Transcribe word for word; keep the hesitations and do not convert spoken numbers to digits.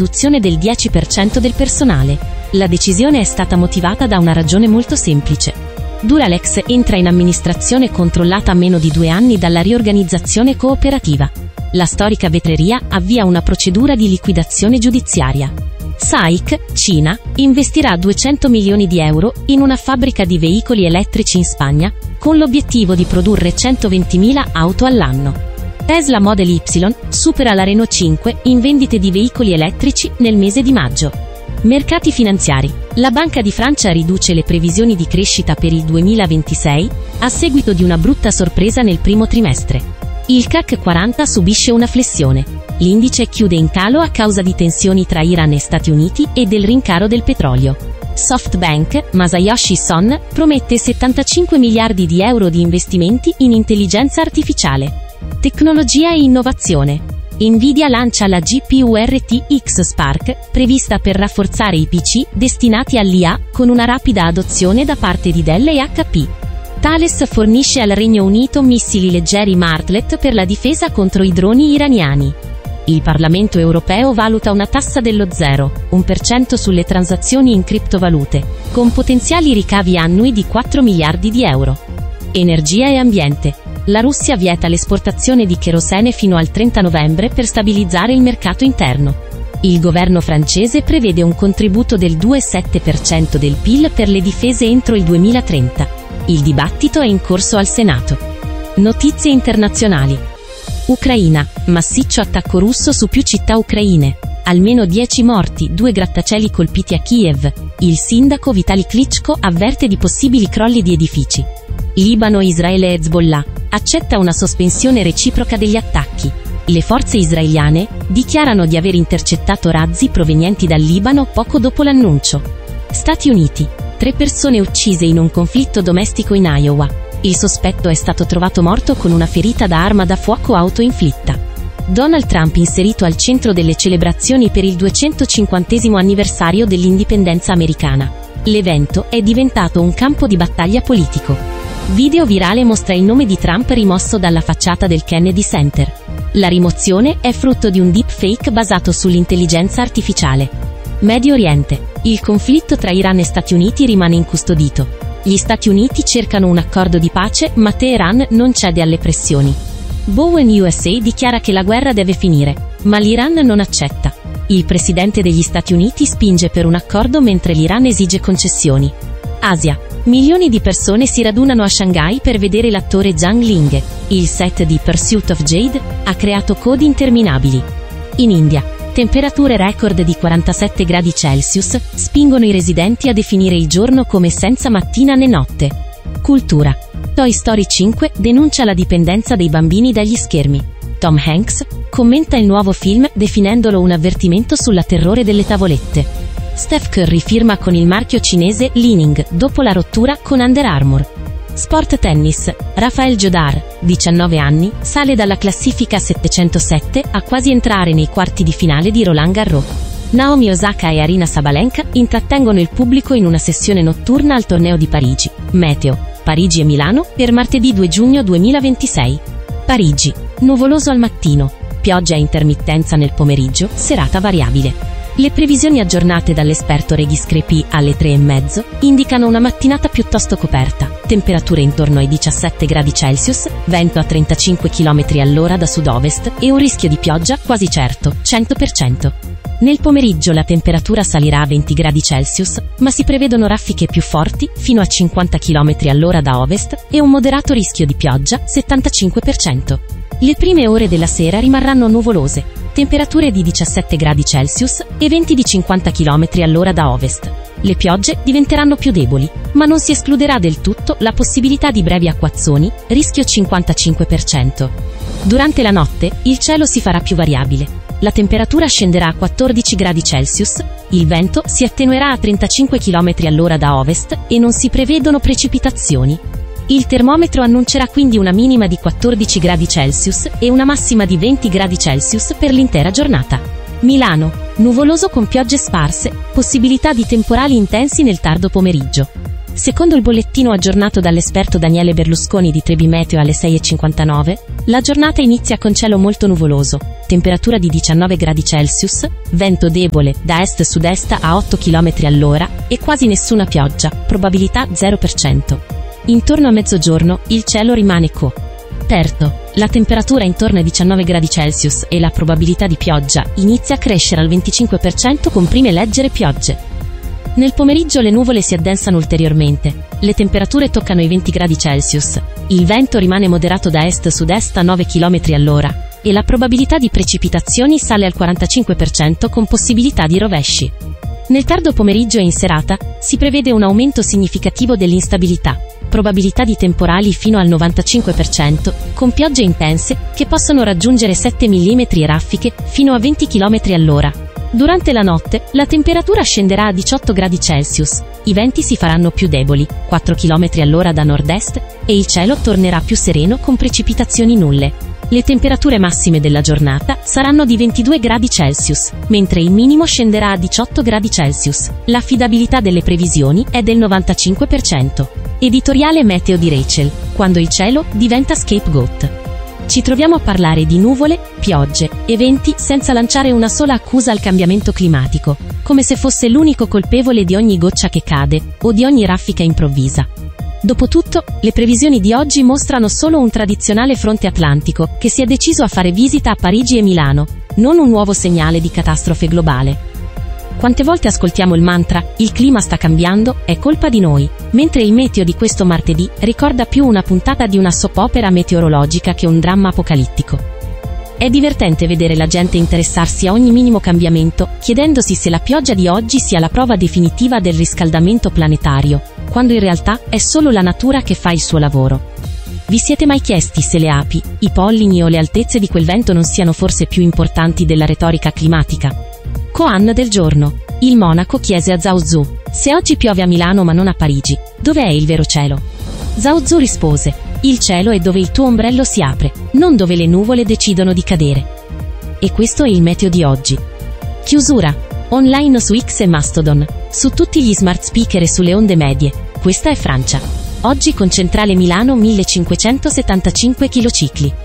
riduzione del dieci per cento del personale. La decisione è stata motivata da una ragione molto semplice. Duralex entra in amministrazione controllata a meno di due anni dalla riorganizzazione cooperativa. La storica vetreria avvia una procedura di liquidazione giudiziaria. S A I C, Cina, investirà duecento milioni di euro in una fabbrica di veicoli elettrici in Spagna, con l'obiettivo di produrre centoventimila auto all'anno. Tesla Model Y supera la Renault cinque in vendite di veicoli elettrici nel mese di maggio. Mercati finanziari. La Banca di Francia riduce le previsioni di crescita per il duemilaventisei, a seguito di una brutta sorpresa nel primo trimestre. Il C A C quaranta subisce una flessione. L'indice chiude in calo a causa di tensioni tra Iran e Stati Uniti e del rincaro del petrolio. SoftBank, Masayoshi Son, promette settantacinque miliardi di euro di investimenti in intelligenza artificiale. Tecnologia e innovazione. Nvidia lancia la G P U R T X Spark, prevista per rafforzare i P C destinati all'I A, con una rapida adozione da parte di Dell e H P. Thales fornisce al Regno Unito missili leggeri Martlet per la difesa contro i droni iraniani. Il Parlamento europeo valuta una tassa dello zero virgola uno per cento sulle transazioni in criptovalute, con potenziali ricavi annui di quattro miliardi di euro. Energia e ambiente. La Russia vieta l'esportazione di cherosene fino al trenta novembre per stabilizzare il mercato interno. Il governo francese prevede un contributo del due virgola sette per cento del P I L per le difese entro il duemilatrenta. Il dibattito è in corso al Senato. Notizie internazionali. Ucraina. Massiccio attacco russo su più città ucraine. Almeno dieci morti, due grattacieli colpiti a Kiev. Il sindaco Vitali Klitschko avverte di possibili crolli di edifici. Libano, Israele e Hezbollah. Accetta una sospensione reciproca degli attacchi. Le forze israeliane dichiarano di aver intercettato razzi provenienti dal Libano poco dopo l'annuncio. Stati Uniti. Tre persone uccise in un conflitto domestico in Iowa. Il sospetto è stato trovato morto con una ferita da arma da fuoco autoinflitta. Donald Trump inserito al centro delle celebrazioni per il duecentocinquantesimo anniversario dell'indipendenza americana. L'evento è diventato un campo di battaglia politico. Video virale mostra il nome di Trump rimosso dalla facciata del Kennedy Center. La rimozione è frutto di un deepfake basato sull'intelligenza artificiale. Medio Oriente. Il conflitto tra Iran e Stati Uniti rimane incustodito. Gli Stati Uniti cercano un accordo di pace, ma Teheran non cede alle pressioni. Bowen U S A dichiara che la guerra deve finire, ma l'Iran non accetta. Il presidente degli Stati Uniti spinge per un accordo mentre l'Iran esige concessioni. Asia. Milioni di persone si radunano a Shanghai per vedere l'attore Zhang Ling. Il set di Pursuit of Jade ha creato code interminabili. In India. Temperature record di quarantasette gradi Celsius spingono i residenti a definire il giorno come senza mattina né notte. Cultura. Toy Story cinque denuncia la dipendenza dei bambini dagli schermi. Tom Hanks commenta il nuovo film definendolo un avvertimento sulla terrore delle tavolette. Steph Curry firma con il marchio cinese Li-Ning dopo la rottura con Under Armour. Sport tennis. Rafael Jodar, diciannove anni, sale dalla classifica settecentosette a quasi entrare nei quarti di finale di Roland Garros. Naomi Osaka e Aryna Sabalenka intrattengono il pubblico in una sessione notturna al torneo di Parigi. Meteo. Parigi e Milano per martedì due giugno duemilaventisei. Parigi. Nuvoloso al mattino. Pioggia a intermittenza nel pomeriggio, serata variabile. Le previsioni aggiornate dall'esperto Regis Crepi alle tre e mezzo indicano una mattinata piuttosto coperta, temperature intorno ai diciassette gradi Celsius, vento a trentacinque chilometri all'ora da sud-ovest e un rischio di pioggia quasi certo, cento per cento. Nel pomeriggio la temperatura salirà a venti gradi Celsius, ma si prevedono raffiche più forti, fino a cinquanta chilometri all'ora da ovest, e un moderato rischio di pioggia, settantacinque per cento. Le prime ore della sera rimarranno nuvolose, temperature di diciassette gradi Celsius e venti di cinquanta chilometri all'ora da ovest. Le piogge diventeranno più deboli, ma non si escluderà del tutto la possibilità di brevi acquazzoni, rischio cinquantacinque per cento. Durante la notte, il cielo si farà più variabile. La temperatura scenderà a quattordici gradi Celsius, il vento si attenuerà a trentacinque chilometri all'ora da ovest e non si prevedono precipitazioni. Il termometro annuncerà quindi una minima di quattordici gradi Celsius e una massima di venti gradi Celsius per l'intera giornata. Milano. Nuvoloso con piogge sparse, possibilità di temporali intensi nel tardo pomeriggio. Secondo il bollettino aggiornato dall'esperto Daniele Berlusconi di Trebi Meteo alle sei e cinquantanove, la giornata inizia con cielo molto nuvoloso, temperatura di diciannove gradi Celsius, vento debole da est-sud-est a otto chilometri all'ora e quasi nessuna pioggia, probabilità zero per cento. Intorno a mezzogiorno, il cielo rimane coperto. La temperatura intorno ai diciannove gradi Celsius e la probabilità di pioggia inizia a crescere al venticinque per cento con prime leggere piogge. Nel pomeriggio le nuvole si addensano ulteriormente, le temperature toccano i venti gradi Celsius, il vento rimane moderato da est-sud-est a nove chilometri all'ora e la probabilità di precipitazioni sale al quarantacinque per cento con possibilità di rovesci. Nel tardo pomeriggio e in serata si prevede un aumento significativo dell'instabilità, probabilità di temporali fino al novantacinque per cento, con piogge intense che possono raggiungere sette millimetri e raffiche fino a venti chilometri all'ora. Durante la notte, la temperatura scenderà a diciotto gradi Celsius, i venti si faranno più deboli, quattro chilometri all'ora da nord-est, e il cielo tornerà più sereno con precipitazioni nulle. Le temperature massime della giornata saranno di ventidue gradi Celsius, mentre il minimo scenderà a diciotto gradi Celsius. L'affidabilità delle previsioni è del novantacinque per cento. Editoriale meteo di Rachel, quando il cielo diventa scapegoat. Ci troviamo a parlare di nuvole, piogge e venti senza lanciare una sola accusa al cambiamento climatico, come se fosse l'unico colpevole di ogni goccia che cade o di ogni raffica improvvisa. Dopotutto, le previsioni di oggi mostrano solo un tradizionale fronte atlantico che si è deciso a fare visita a Parigi e Milano, non un nuovo segnale di catastrofe globale. Quante volte ascoltiamo il mantra «il clima sta cambiando, è colpa di noi», mentre il meteo di questo martedì ricorda più una puntata di una soap opera meteorologica che un dramma apocalittico. È divertente vedere la gente interessarsi a ogni minimo cambiamento, chiedendosi se la pioggia di oggi sia la prova definitiva del riscaldamento planetario, quando in realtà è solo la natura che fa il suo lavoro. Vi siete mai chiesti se le api, i pollini o le altezze di quel vento non siano forse più importanti della retorica climatica? Koan del giorno. Il monaco chiese a Zhao Zhu: se oggi piove a Milano ma non a Parigi, dov'è il vero cielo? Zhao Zhu rispose: il cielo è dove il tuo ombrello si apre, non dove le nuvole decidono di cadere. E questo è il meteo di oggi. Chiusura. Online su X e Mastodon, su tutti gli smart speaker e sulle onde medie. Questa è Francia. Oggi con centrale Milano millecinquecentosettantacinque kCi.